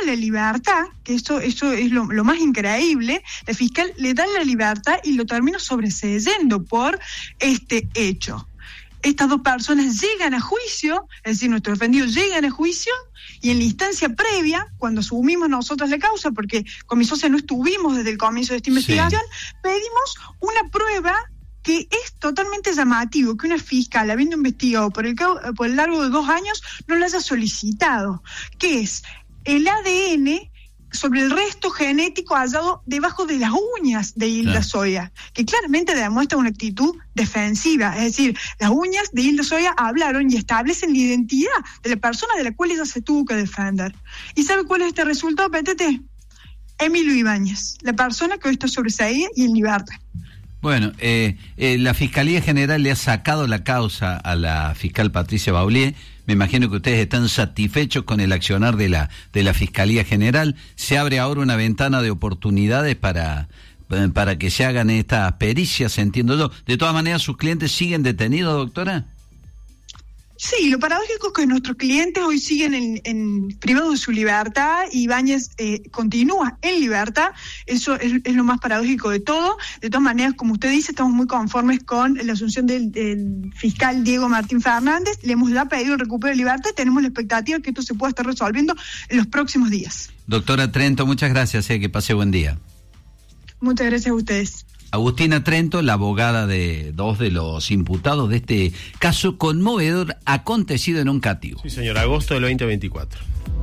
la libertad, que eso es lo más increíble, la fiscal le da la libertad y lo termina sobreseyendo por este hecho. Estas dos personas llegan a juicio, es decir, nuestros defendidos llegan a juicio, y en la instancia previa, cuando asumimos nosotros la causa, porque con mi socia no estuvimos desde el comienzo de esta investigación, pedimos una prueba que es totalmente llamativo que una fiscal, habiendo investigado por el largo de 2 años, no lo haya solicitado, que es el ADN sobre el resto genético hallado debajo de las uñas de Hilda Soya, que claramente demuestra una actitud defensiva, es decir, las uñas de Hilda Soya hablaron y establecen la identidad de la persona de la cual ella se tuvo que defender. ¿Y sabe cuál es este resultado, PTT? Emilio Ibáñez, la persona que hoy está sobreseída y en libertad. Bueno, la Fiscalía General le ha sacado la causa a la fiscal Patricia Baulier. Me imagino que ustedes están satisfechos con el accionar de la Fiscalía General. Se abre ahora una ventana de oportunidades para que se hagan estas pericias, entiendo yo. De todas maneras, ¿sus clientes siguen detenidos, doctora? Sí, lo paradójico es que nuestros clientes hoy siguen privados de su libertad y Ibáñez continúa en libertad. Eso es lo más paradójico de todo. De todas maneras, como usted dice, estamos muy conformes con la asunción del fiscal Diego Martín Fernández. Le hemos ya pedido el recupero de libertad y tenemos la expectativa de que esto se pueda estar resolviendo en los próximos días. Doctora Trento, muchas gracias. Que pase buen día. Muchas gracias a ustedes. Agustina Trento, la abogada de 2 de los imputados de este caso conmovedor acontecido en un CATIU. Sí, señor, agosto del 2024.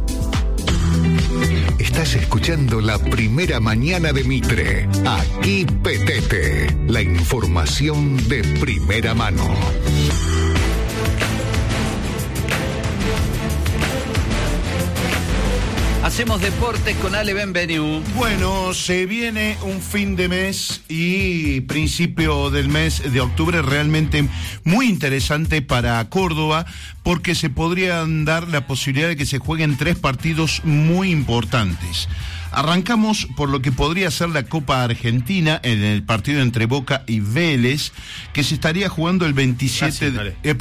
Estás escuchando La Primera Mañana de Mitre. Aquí Petete, la información de primera mano. Hacemos deportes con Ale Benvenu. Bueno, se viene un fin de mes y principio del mes de octubre realmente muy interesante para Córdoba, porque se podrían dar la posibilidad de que se jueguen 3 partidos muy importantes. Arrancamos por lo que podría ser la Copa Argentina en el partido entre Boca y Vélez, que se estaría jugando el 27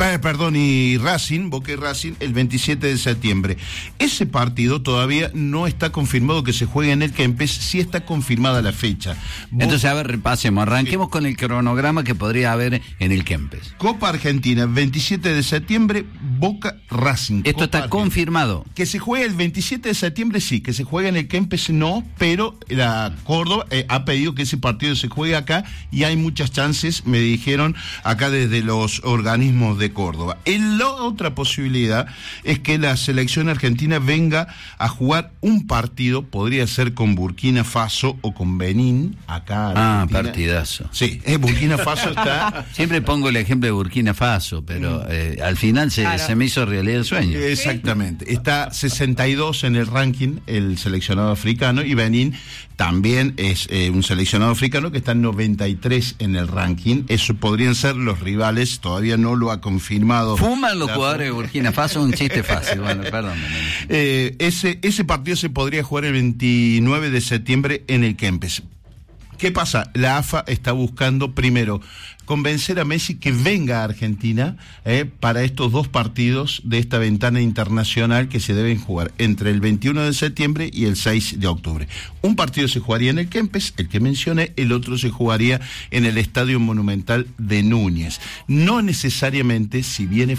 y Racing, Boca y Racing, el 27 de septiembre. Ese partido todavía no está confirmado que se juegue en el Kempes, sí está confirmada la fecha. Entonces, a ver, repasemos, arranquemos con el cronograma que podría haber en el Kempes. Copa Argentina, 27 de septiembre, Boca Racing. Esto está Argentina. Confirmado. Que se juegue el 27 de septiembre, sí, que se juegue en el Kempes, no, pero la Córdoba ha pedido que ese partido se juegue acá y hay muchas chances, me dijeron acá desde los organismos de Córdoba. La otra posibilidad es que la selección argentina venga a jugar un partido, podría ser con Burkina Faso o con Benín, acá. Partidazo. Sí, Burkina Faso está... Siempre pongo el ejemplo de Burkina Faso, pero al final se me hizo realidad el sueño. Exactamente. Está 62 en el ranking el seleccionado africano, y Benín también es un seleccionado africano que está en 93 en el ranking. Eso podrían ser los rivales, todavía no lo ha confirmado. ¿Fuman los jugadores de Burkina Faso? Un chiste fácil, bueno, perdón. Ese partido se podría jugar el 29 de septiembre en el Kempes. ¿Qué pasa? La AFA está buscando primero convencer a Messi que venga a Argentina para estos 2 partidos de esta ventana internacional que se deben jugar entre el 21 de septiembre y el 6 de octubre. Un partido se jugaría en el Kempes, el que mencioné, el otro se jugaría en el Estadio Monumental de Núñez. No necesariamente, si viene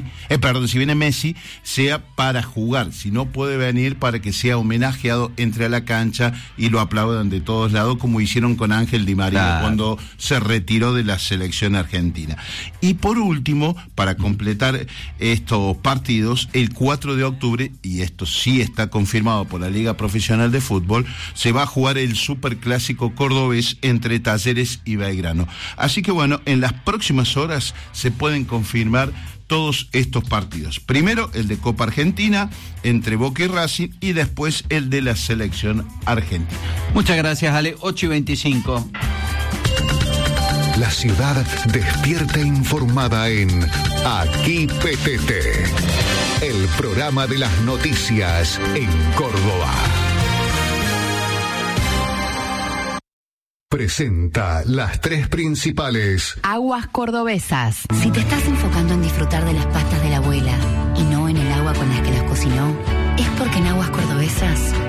Messi, sea para jugar, sino puede venir para que sea homenajeado, entre a la cancha y lo aplaudan de todos lados, como hicieron con Ángel Di María cuando se retiró de la selección argentina. Y por último, para completar estos partidos, el 4 de octubre, y esto sí está confirmado por la Liga Profesional de Fútbol, se va a jugar el Superclásico cordobés entre Talleres y Belgrano. Así que bueno, en las próximas horas se pueden confirmar todos estos partidos. Primero el de Copa Argentina entre Boca y Racing, y después el de la selección argentina. Muchas gracias, Ale. 8:25. La ciudad despierta informada en Aquí Petete, el programa de las noticias en Córdoba. Presenta las 3 principales. Aguas cordobesas. Si te estás enfocando en disfrutar de las pastas de la abuela y no en el agua con las que las cocinó, es porque en Aguas Cordobesas